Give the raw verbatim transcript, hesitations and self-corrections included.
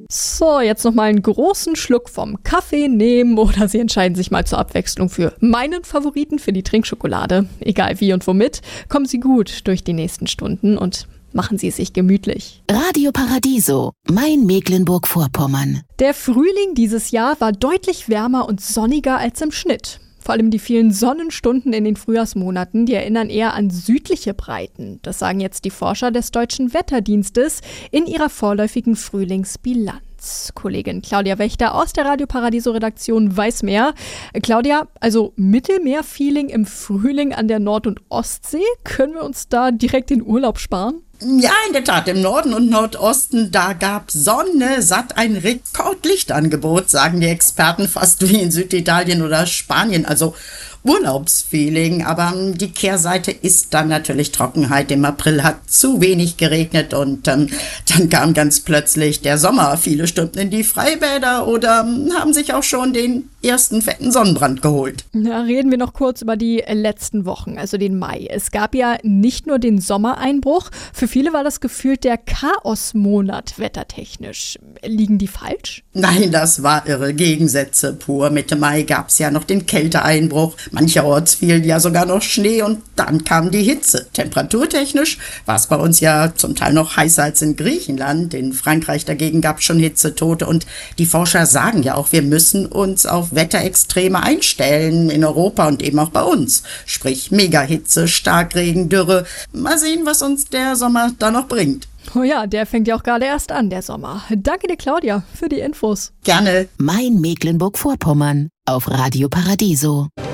So, jetzt noch mal einen großen Schluck vom Kaffee nehmen oder Sie entscheiden sich mal zur Abwechslung für meinen Favoriten, für die Trinkschokolade. Egal wie und womit, kommen Sie gut durch die nächsten Stunden und machen Sie es sich gemütlich. Radio Paradiso, mein Mecklenburg-Vorpommern. Der Frühling dieses Jahr war deutlich wärmer und sonniger als im Schnitt. Vor allem die vielen Sonnenstunden in den Frühjahrsmonaten, die erinnern eher an südliche Breiten. Das sagen jetzt die Forscher des Deutschen Wetterdienstes in ihrer vorläufigen Frühlingsbilanz. Kollegin Claudia Wächter aus der Radio Paradiso Redaktion weiß mehr. Claudia, also Mittelmeer-Feeling im Frühling an der Nord- und Ostsee, können wir uns da direkt den Urlaub sparen? Ja, in der Tat, im Norden und Nordosten, da gab Sonne satt ein Rekordlichtangebot, sagen die Experten, fast wie in Süditalien oder Spanien, also Urlaubsfeeling. Aber die Kehrseite ist dann natürlich Trockenheit. Im April hat zu wenig geregnet und ähm, dann kam ganz plötzlich der Sommer, viele Stunden in die Freibäder oder ähm, haben sich auch schon den ersten fetten Sonnenbrand geholt. Ja, reden wir noch kurz über die letzten Wochen, also den Mai. Es gab ja nicht nur den Sommereinbruch, für viele war das gefühlt der Chaosmonat wettertechnisch. Liegen die falsch? Nein, das war irre. Gegensätze pur. Mitte Mai gab es ja noch den Kälteeinbruch. Mancherorts fiel ja sogar noch Schnee und dann kam die Hitze. Temperaturtechnisch war es bei uns ja zum Teil noch heißer als in Griechenland. In Frankreich dagegen gab es schon Hitzetote und die Forscher sagen ja auch, wir müssen uns auf Wetterextreme einstellen in Europa und eben auch bei uns. Sprich Megahitze, Starkregen, Dürre. Mal sehen, was uns der Sommer da noch bringt. Oh ja, der fängt ja auch gerade erst an, der Sommer. Danke dir, Claudia, für die Infos. Gerne. Mein Mecklenburg-Vorpommern auf Radio Paradiso.